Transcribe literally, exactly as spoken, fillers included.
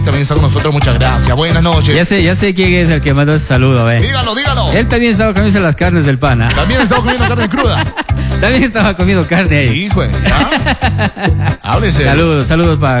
También está con nosotros, muchas gracias. Buenas noches. Ya sé, ya sé quién es el que mandó ese saludo, eh. Dígalo, dígalo. Él también estaba comiendo las carnes del pana. También estaba comiendo carne cruda. También estaba comiendo carne ahí. Hijo, ¿ya? Háblese. Saludos, saludos para